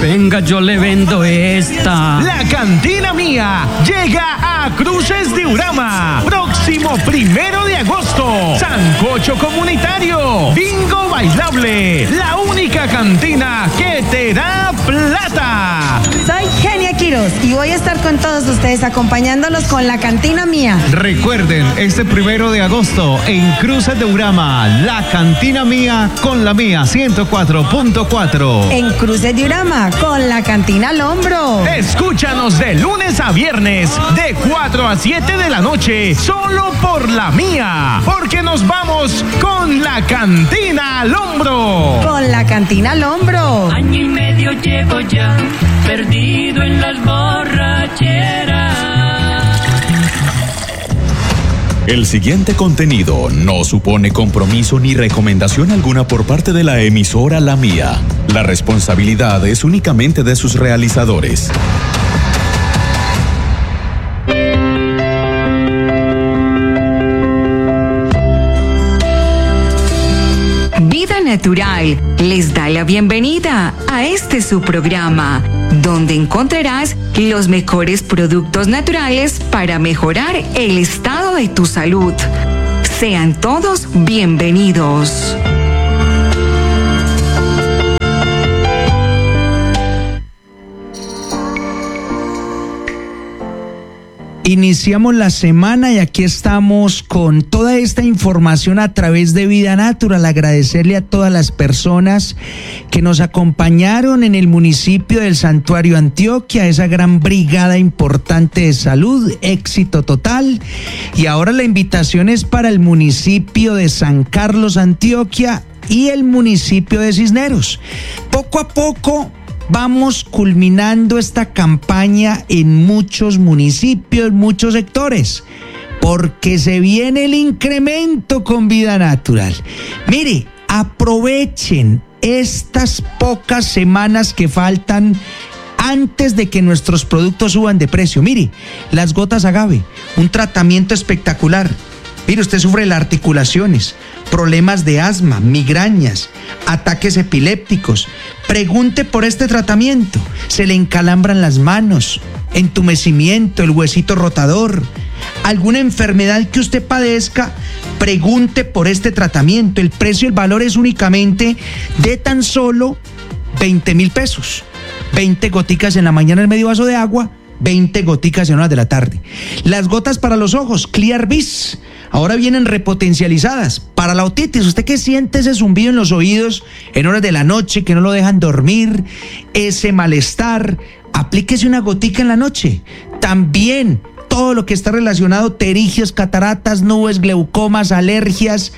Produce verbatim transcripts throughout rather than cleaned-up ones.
Venga, yo le vendo esta. La Cantina Mía llega a Cruces de Urama. Próximo primero de agosto. Sancocho comunitario. Bingo bailable. La única cantina que te da plata. Soy Genia Quiroz y voy a estar con todos ustedes acompañándolos con La Cantina Mía. Recuerden, este primero de agosto en Cruces de Urama, La Cantina Mía con la Mía ciento cuatro punto cuatro. En Cruces de Urama con La Cantina al hombro. Escúchanos de lunes a viernes de cuatro a siete de la noche solo por La Mía, porque nos vamos con La Cantina al hombro. Con La Cantina al hombro. Año y medio llevo ya perdido en las borracheras. El siguiente contenido no supone compromiso ni recomendación alguna por parte de la emisora La Mía. La responsabilidad es únicamente de sus realizadores. Vida Natural les da la bienvenida a este su programa, donde encontrarás los mejores productos naturales para mejorar el estado de tu salud. Sean todos bienvenidos. Iniciamos la semana y aquí estamos con toda esta información a través de Vida Natural. Agradecerle a todas las personas que nos acompañaron en el municipio del Santuario Antioquia, esa gran brigada importante de salud, éxito total. Y ahora la invitación es para el municipio de San Carlos, Antioquia, y el municipio de Cisneros. Poco a poco vamos culminando esta campaña en muchos municipios, muchos sectores, porque se viene el incremento con Vida Natural. Mire, aprovechen estas pocas semanas que faltan antes de que nuestros productos suban de precio. Mire, las gotas agave, un tratamiento espectacular. Mire, usted sufre las articulaciones, problemas de asma, migrañas, ataques epilépticos. Pregunte por este tratamiento. Se le encalambran las manos, entumecimiento, el huesito rotador, alguna enfermedad que usted padezca. Pregunte por este tratamiento. El precio, el valor es únicamente de tan solo veinte mil pesos. veinte goticas en la mañana en medio vaso de agua, veinte goticas en horas de la tarde. Las gotas para los ojos, Clear Vis, ahora vienen repotencializadas. Para la otitis, usted que siente ese zumbido en los oídos en horas de la noche que no lo dejan dormir, ese malestar, aplíquese una gotica en la noche. También todo lo que está relacionado, pterigios, cataratas, nubes, glaucomas, alergias.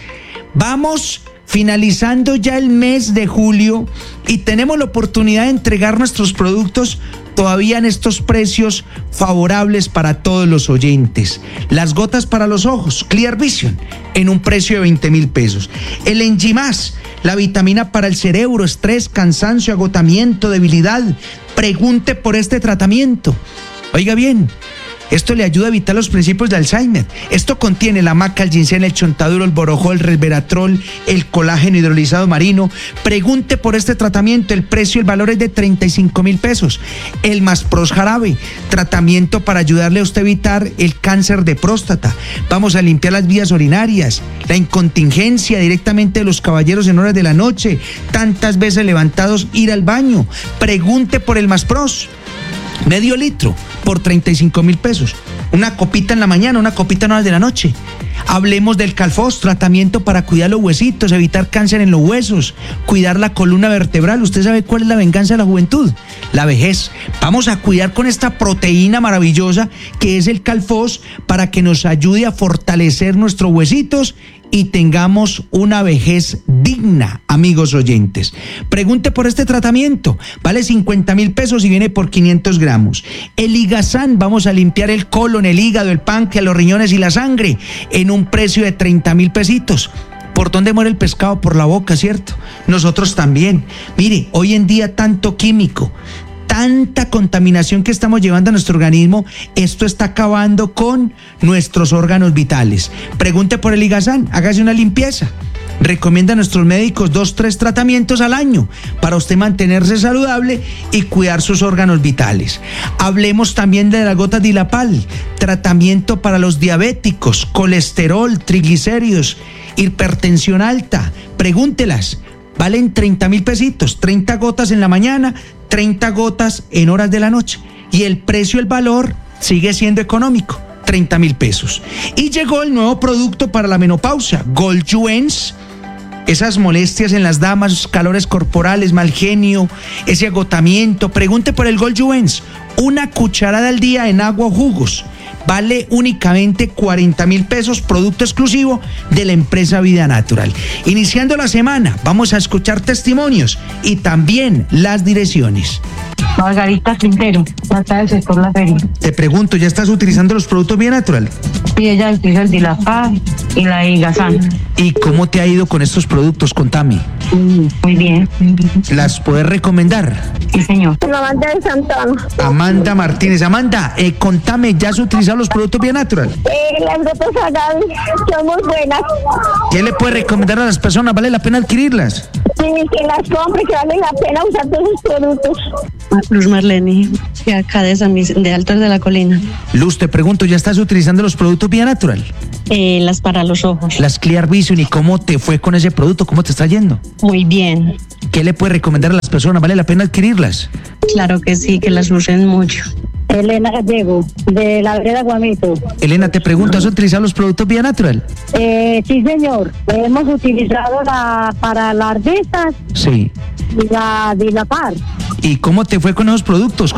Vamos finalizando ya el mes de julio y tenemos la oportunidad de entregar nuestros productos todavía en estos precios favorables para todos los oyentes. Las gotas para los ojos, Clear Vision, en un precio de veinte mil pesos. El Enjimás, la vitamina para el cerebro, estrés, cansancio, agotamiento, debilidad. Pregunte por este tratamiento. Oiga bien, esto le ayuda a evitar los principios de Alzheimer. Esto contiene la maca, el ginseng, el chontaduro, el borojol, el resveratrol, el colágeno hidrolizado marino. Pregunte por este tratamiento. El precio, el valor es de treinta y cinco mil pesos. El Maspros jarabe, tratamiento para ayudarle a usted a evitar el cáncer de próstata. Vamos a limpiar las vías urinarias, la incontingencia directamente de los caballeros en horas de la noche, tantas veces levantados, ir al baño. Pregunte por el Maspros. Medio litro por treinta y cinco mil pesos. Una copita en la mañana, una copita en horas de la noche. Hablemos del Calfos, tratamiento para cuidar los huesitos, evitar cáncer en los huesos, cuidar la columna vertebral. ¿Usted sabe cuál es la venganza de la juventud? La vejez. Vamos a cuidar con esta proteína maravillosa que es el Calfos para que nos ayude a fortalecer nuestros huesitos y tengamos una vejez digna, amigos oyentes. Pregunte por este tratamiento. Vale cincuenta mil pesos y viene por quinientos gramos. El Ligazán, vamos a limpiar el colon, el hígado, el páncreas, los riñones y la sangre en un precio de treinta mil pesitos. ¿Por dónde muere el pescado? Por la boca, ¿cierto? Nosotros también. Mire, hoy en día tanto químico, tanta contaminación que estamos llevando a nuestro organismo, esto está acabando con nuestros órganos vitales. Pregunte por el Ligazán, hágase una limpieza. Recomienda a nuestros médicos dos, tres tratamientos al año para usted mantenerse saludable y cuidar sus órganos vitales. Hablemos también de las gotas Dilapal, tratamiento para los diabéticos, colesterol, triglicéridos, hipertensión alta. Pregúntelas. Valen treinta mil pesitos, treinta gotas en la mañana, treinta gotas en horas de la noche. Y el precio, el valor, sigue siendo económico, treinta mil pesos. Y llegó el nuevo producto para la menopausia, Goldjuens. Esas molestias en las damas, calores corporales, mal genio, ese agotamiento. Pregunte por el Goldjuens. Una cucharada al día en agua o jugos. Vale únicamente cuarenta mil pesos, producto exclusivo de la empresa Vida Natural. Iniciando la semana, vamos a escuchar testimonios y también las direcciones. Margarita Quintero, trata del sector La Feria. Te pregunto, ¿ya estás utilizando los productos Vida Natural? Sí, ella utiliza el Dilapal y la Igazán. ¿Y cómo te ha ido con estos productos? Contame. Mm, muy bien. ¿Las puedes recomendar? Sí, señor. Amanda de Santana. Amanda Martínez. Amanda, eh, contame, ¿ya has utilizado los productos Vida Natural? Eh, las gotas Agavi son muy buenas. ¿Qué le puedes recomendar a las personas? ¿Vale la pena adquirirlas? Sí, que las compre, que vale la pena usar todos sus productos. Luz Marlene, de acá de San Vicente, de Altos de la Colina. Luz, te pregunto, ¿ya estás utilizando los productos Vida Natural? Eh, las para los ojos. Las Clear Vision, ¿y cómo te fue con ese producto? ¿Cómo te está yendo? Muy bien. ¿Qué le puedes recomendar a las personas? ¿Vale la pena adquirirlas? Claro que sí, que las usen mucho. Elena Gallego, de la vereda Guamito. Elena, te pregunto, ¿has utilizado los productos Vida Natural? Eh, sí, señor. Hemos utilizado la para las vistas Sí. y la Dilapal. ¿Y cómo te fue con esos productos?